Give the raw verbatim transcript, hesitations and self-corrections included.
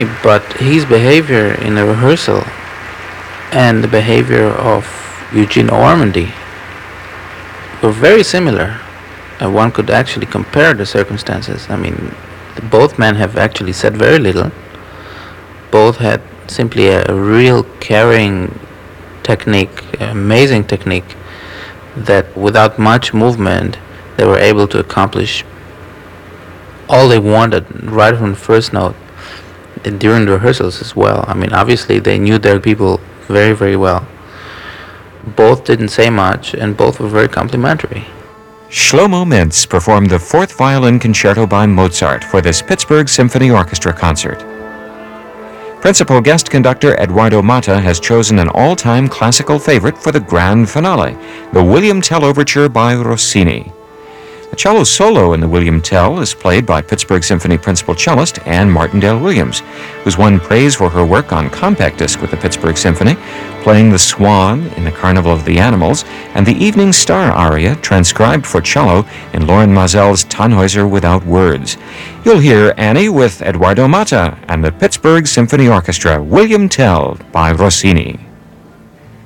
But his behavior in a rehearsal and the behavior of Eugene Ormandy were very similar. Uh, one could actually compare the circumstances. I mean, both men have actually said very little. Both had simply a, a real carrying technique, amazing technique, that without much movement they were able to accomplish all they wanted right from the first note, and during the rehearsals as well. I mean, obviously they knew their people very, very well. Both didn't say much, and both were very complimentary. Shlomo Mintz performed the Fourth Violin Concerto by Mozart for this Pittsburgh Symphony Orchestra concert. Principal guest conductor Eduardo Mata has chosen an all-time classical favorite for the grand finale, the William Tell Overture by Rossini. The cello solo in the William Tell is played by Pittsburgh Symphony principal cellist Anne Martindale Williams, who's won praise for her work on compact disc with the Pittsburgh Symphony, playing the Swan in the Carnival of the Animals, and the Evening Star aria transcribed for cello in Lorin Maazel's Tannhäuser Without Words. You'll hear Annie with Eduardo Mata and the Pittsburgh Symphony Orchestra, William Tell by Rossini.